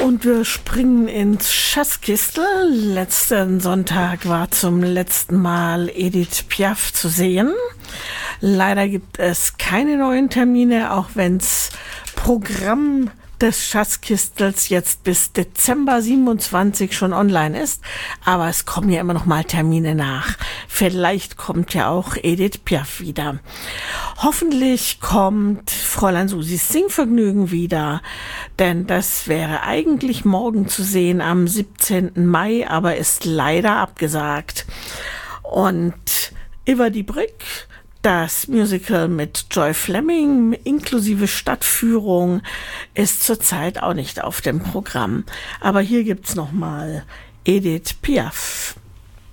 Und wir springen ins Schatzkistel. Letzten Sonntag war zum letzten Mal Edith Piaf zu sehen. Leider gibt es keine neuen Termine, auch wenn's Programm des Schatzkistels jetzt bis Dezember 27 schon online ist. Aber es kommen ja immer noch mal Termine nach. Vielleicht kommt ja auch Edith Piaf wieder. Hoffentlich kommt Fräulein Susis Singvergnügen wieder, denn das wäre eigentlich morgen zu sehen am 17. Mai, aber ist leider abgesagt. Und Über die Brück, das Musical mit Joy Fleming inklusive Stadtführung, ist zurzeit auch nicht auf dem Programm. Aber hier gibt's noch mal Edith Piaf.